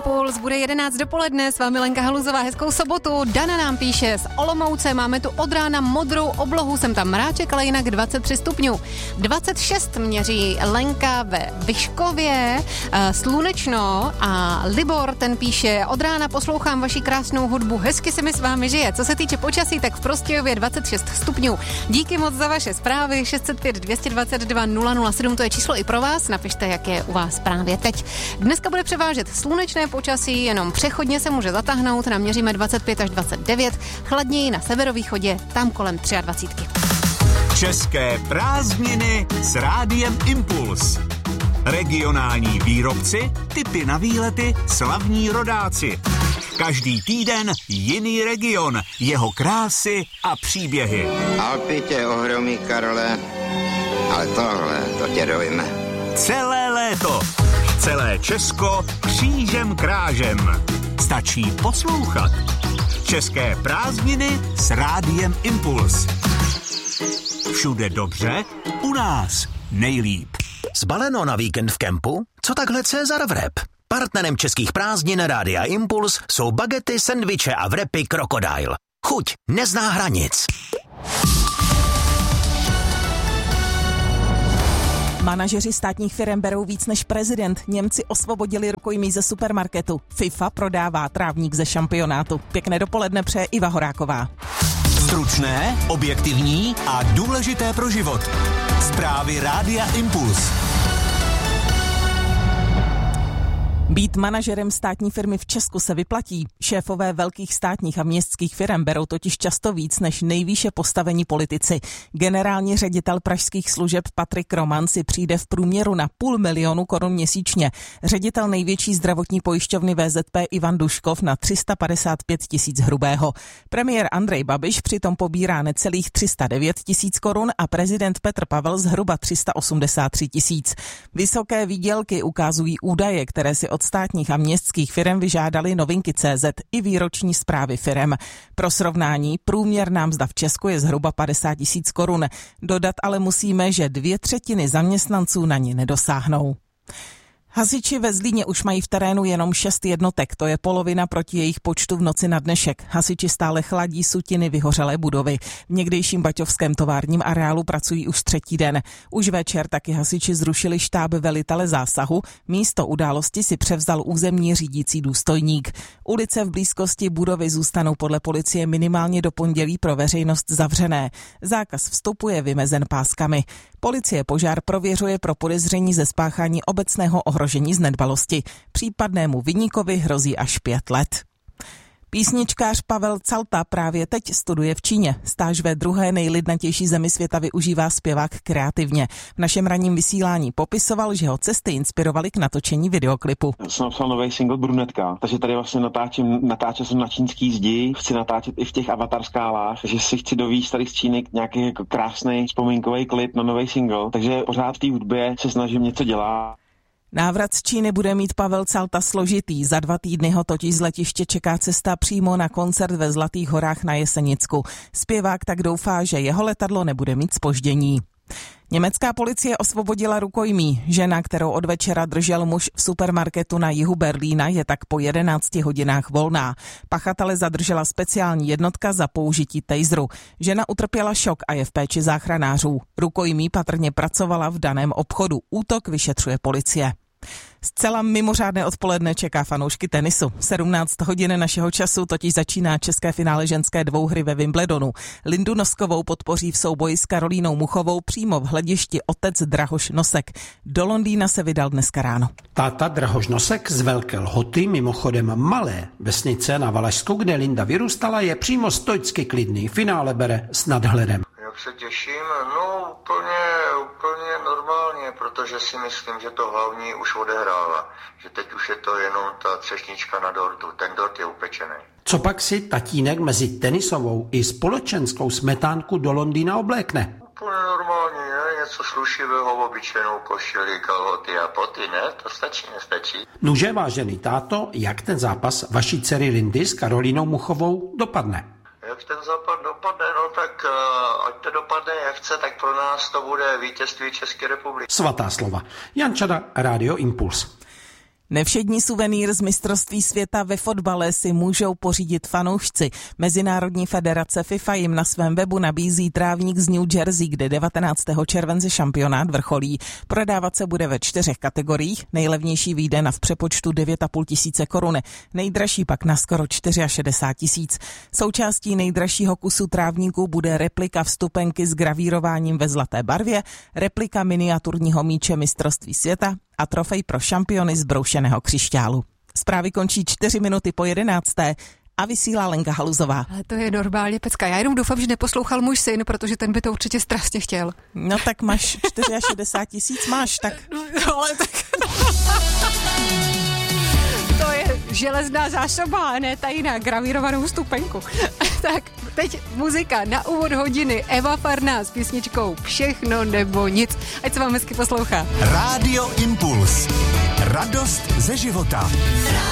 Impuls, bude 11 dopoledne, s vámi Lenka Haluzová, hezkou sobotu. Dana nám píše z Olomouce, máme tu od rána modrou oblohu, jsem tam mráček, ale jinak 23 stupňů. 26 měří Lenka ve Vyškově, slunečno a Libor, ten píše, od rána poslouchám vaši krásnou hudbu, hezky se mi s vámi žije. Co se týče počasí, tak v Prostějově 26 stupňů. Díky moc za vaše zprávy, 605 222 007, to je číslo i pro vás, napište, jak je u vás právě teď. Dneska bude převážet slunečné počasí, jenom přechodně se může zatáhnout, naměříme 25 až 29, chladněji na severovýchodě, tam kolem 23. České prázdniny s Rádiem Impuls. Regionální výrobci, tipy na výlety, slavní rodáci. Každý týden jiný region, jeho krásy a příběhy. Alpy tě ohromí, Karle, ale tohle, to tě dojme. Celé léto, celé Česko křížem krážem. Stačí poslouchat. České prázdniny s Rádiem Impuls. Všude dobře, u nás nejlíp. Zbaleno na víkend v kempu? Co takhle Cezar Wrap? Partnerem českých prázdnin Rádia Impuls jsou bagety, sendviče a wrapy Crocodile. Chuť nezná hranic. Manažeři státních firem berou víc než prezident. Němci osvobodili rukojmí ze supermarketu. FIFA prodává trávník ze šampionátu. Pěkné dopoledne přeje Iva Horáková. Stručné, objektivní a důležité pro život. Zprávy Rádia Impuls. Být manažerem státní firmy v Česku se vyplatí. Šéfové velkých státních a městských firem berou totiž často víc než nejvýše postavení politici. Generální ředitel pražských služeb Patrik Roman si přijde v průměru na 500 000 korun měsíčně. Ředitel největší zdravotní pojišťovny VZP Ivan Duškov na 355 000 hrubého. Premiér Andrej Babiš přitom pobírá necelých 309 000 korun a prezident Petr Pavel zhruba 383 000. Vysoké výdělky ukazují údaje, které si od státních a městských firem vyžádali Novinky.cz i výroční zprávy firem. Pro srovnání průměrná mzda v Česku je zhruba 50 000 korun. Dodat ale musíme, že 2/3 zaměstnanců na ni nedosáhnou. Hasiči ve Zlíně už mají v terénu jenom 6 jednotek, to je polovina proti jejich počtu v noci na dnešek. Hasiči stále chladí sutiny vyhořelé budovy. V někdejším baťovském továrním areálu pracují už 3. den. Už večer taky hasiči zrušili štáb velitele zásahu, místo události si převzal územní řídící důstojník. Ulice v blízkosti budovy zůstanou podle policie minimálně do pondělí pro veřejnost zavřené. Zákaz vstupu je vymezen páskami. Policie požár prověřuje pro podezření ze spáchání obecného ohrožení z nedbalosti. Případnému viníkovi hrozí až 5 let. Písničkář Pavel Calta právě teď studuje v Číně. Stáž ve druhé nejlidnatější zemi světa využívá zpěvák kreativně. V našem ranním vysílání popisoval, že ho cesty inspirovaly k natočení videoklipu. Jsem napsal nový single Brunetka, takže tady vlastně natáčel jsem na čínský zdi, chci natáčet i v těch avatar skálách, že si chci dovízt tady z Číny nějaký jako krásný vzpomínkový klip na nový single, takže pořád v té hudbě se snažím něco dělat. Návrat z Číny bude mít Pavel Calta složitý. Za 2 týdny ho totiž z letiště čeká cesta přímo na koncert ve Zlatých horách na Jesenicku. Zpěvák tak doufá, že jeho letadlo nebude mít zpoždění. Německá policie osvobodila rukojmí. Žena, kterou od večera držel muž v supermarketu na jihu Berlína, je tak po 11 hodinách volná. Pachatele zadržela speciální jednotka za použití taseru. Žena utrpěla šok a je v péči záchranářů. Rukojmí patrně pracovala v daném obchodu. Útok vyšetřuje policie. Zcela mimořádné odpoledne čeká fanoušky tenisu. 17 hodin našeho času totiž začíná české finále ženské dvouhry ve Wimbledonu. Lindu Noskovou podpoří v souboji s Karolínou Muchovou přímo v hledišti otec Drahoš Nosek. Do Londýna se vydal dneska ráno. Táta Drahoš Nosek z Velké Lhoty, mimochodem malé vesnice na Valašsku, kde Linda vyrůstala, je přímo stoicky klidný. Finále bere s nadhledem. Jak se těším? No úplně normálně, protože si myslím, že to hlavní už odehrála. Že teď už je to jenom ta třešnička na dortu. Ten dort je upečený. Co pak si tatínek mezi tenisovou i společenskou smetánku do Londýna oblékne? Úplně normálně, ne? Něco slušivého, obyčejnou košili, kalhoty a poty, ne? To stačí, nestačí? Nuže, vážený táto, jak ten zápas vaší dcery Lindy s Karolínou Muchovou dopadne? Jak ten západ dopadne, no tak ať to dopadne jak chce, tak pro nás to bude vítězství České republiky. Svatá slova. Jan Čada, Rádio Impuls. Nevšední suvenýr z mistrovství světa ve fotbale si můžou pořídit fanoušci. Mezinárodní federace FIFA jim na svém webu nabízí trávník z New Jersey, kde 19. července šampionát vrcholí. Prodávat se bude ve 4 kategoriích. Nejlevnější vyjde na v přepočtu 9,5 tisíce korun, nejdražší pak na skoro 64 tisíc. Součástí nejdražšího kusu trávníku bude replika vstupenky s gravírováním ve zlaté barvě, replika miniaturního míče mistrovství světa a trofej pro šampiony z broušeného křišťálu. Zprávy končí 4 minuty po 11. a vysílá Lenka Haluzová. Ale to je normálně pecka. Já jenom doufám, že neposlouchal můj syn, protože ten by to určitě strašně chtěl. No tak máš 64 tisíc, máš, tak. No, ale tak... To je železná zásoba, a ne ta jiná gravírovanou stupenku. Tak, teď muzika na úvod hodiny. Eva Farná s písničkou Všechno nebo nic. Ať se vám hezky poslouchá. Rádio Impuls. Radost ze života.